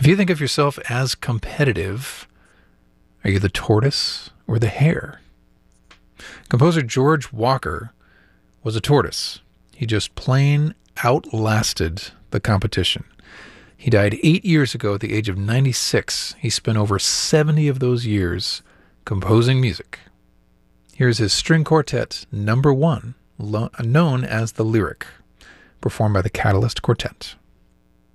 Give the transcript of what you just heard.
If you think of yourself as competitive, are you the tortoise or the hare? Composer George Walker was a tortoise. He just plain outlasted the competition. He died 8 years ago at the age of 96. He spent over 70 of those years composing music. Here's his string quartet number 1, known as the Lyric, performed by the Catalyst Quartet.